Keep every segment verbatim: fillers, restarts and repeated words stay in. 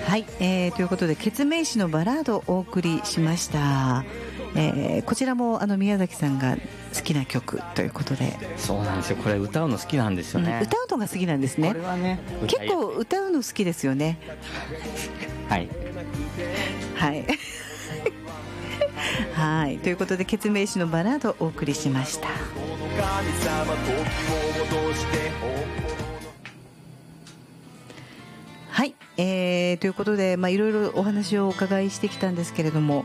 はい、えー、ということでケツメイシのバラードをお送りしました。えー、こちらもあの宮崎さんが好きな曲ということで。 そうなんですよ、これ歌うの好きなんですよね、 うん、歌うのが好きなんですね。 これはね、 結構歌うの好きですよね。 はいはいはいということでケツメイシのバラードをお送りしました。はい、えー、ということで、まあ、いろいろお話をお伺いしてきたんですけれども、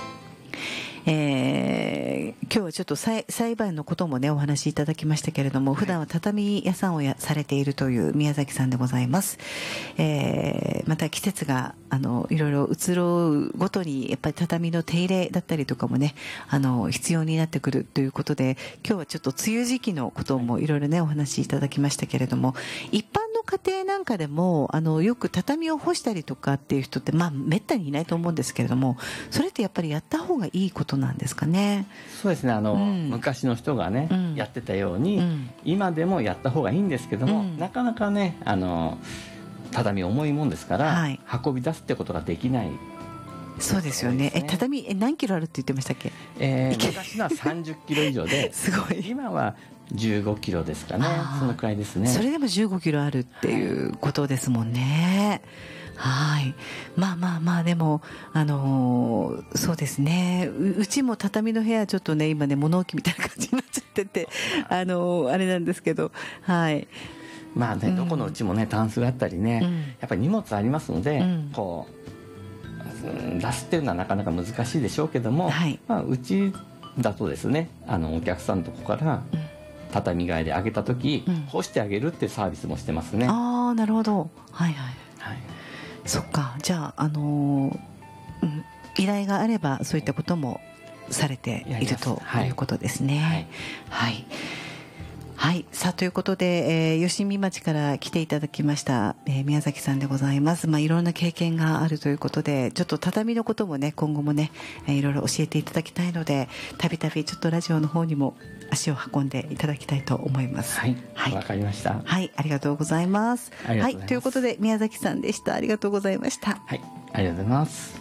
えー、今日はちょっと裁判のこともねお話しいただきましたけれども、普段は畳屋さんをやされているという宮崎さんでございます。えー、また季節があのいろいろ移ろうごとにやっぱり畳の手入れだったりとかもねあの必要になってくるということで、今日はちょっと梅雨時期のこともいろいろねお話しいただきましたけれども、一般の家庭なんかでもあのよく畳を干したりとかっていう人ってまあめったにいないと思うんですけれども、それってやっぱりやった方がいいことなんですかね。 そうですね、あの、 うん、 昔の人がね、うん、やってたように、うん、今でもやった方がいいんですけども、うん、なかなかねあの畳重いもんですから、はい、運び出すってことができない。 そうですよね。え畳え何キロあるって言ってましたっけ？ えー、昔のはさんじゅっキロ以上ですごい。 今はじゅうごキロですかね。そのくらいですね。 それでもじゅうごキロあるっていうことですもんね。はい。まあまあまあでもあのー、そうですね。う, うちも畳の部屋ちょっとね今ね物置みたいな感じになっちゃってて、あのー、あれなんですけど、はい。 まあね、うん、どこのうちもねタンスがあったりね、うん、やっぱり荷物ありますので、うん、こう出すっていうのはなかなか難しいでしょうけども、はい、まあ、うちだとですねあのお客さんのとこから、うん、畳替えであげた時、うん、干してあげるっていうサービスもしてますね。 ああなるほど、はいはい、はい、そっか。じゃあ、あのーうん、依頼があればそういったこともされているということですね。はい、はいはいはい、さあということで、えー、吉見町から来ていただきました、えー、宮崎さんでございます。まあ、いろんな経験があるということで、ちょっと畳のこともね今後もね、えー、いろいろ教えていただきたいので、たびたびちょっとラジオの方にも足を運んでいただきたいと思います。 はい、はい、わかりました。 はい、ありがとうございます。 ありがとうございます。 はい、ということで宮崎さんでした。ありがとうございました。 はい、ありがとうございます。